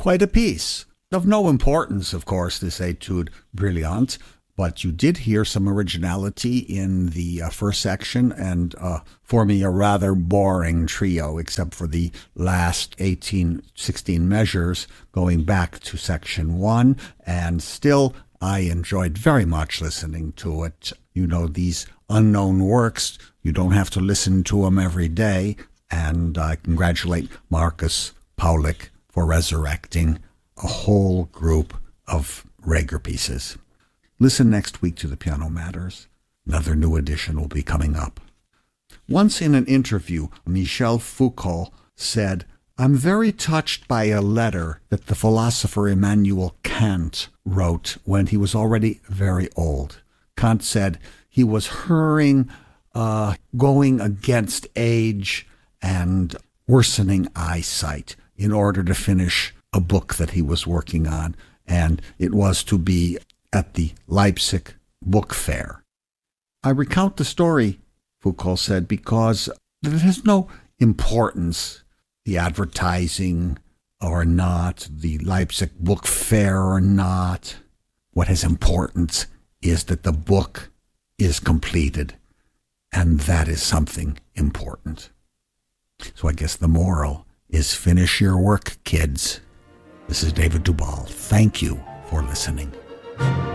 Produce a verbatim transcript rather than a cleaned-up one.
quite a piece. Of no importance, of course, this Etude Brillante, but you did hear some originality in the uh, first section, and uh, for me a rather boring trio, except for the last eighteen, sixteen measures going back to section one, and still I enjoyed very much listening to it. You know, these unknown works, you don't have to listen to them every day, and I congratulate Markus Paulik for resurrecting a whole group of Reger pieces. Listen next week to The Piano Matters. Another new edition will be coming up. Once in an interview, Michel Foucault said, "I'm very touched by a letter that the philosopher Immanuel Kant wrote when he was already very old." Kant said he was hurrying, uh, going against age and worsening eyesight in order to finish a book that he was working on, and it was to be at the Leipzig Book Fair. I recount the story, Foucault said, because it has no importance, the advertising or not, the Leipzig Book Fair or not. What has importance is that the book is completed, and that is something important. So I guess the moral is finish your work, kids. This is David Duvall. Thank you for listening.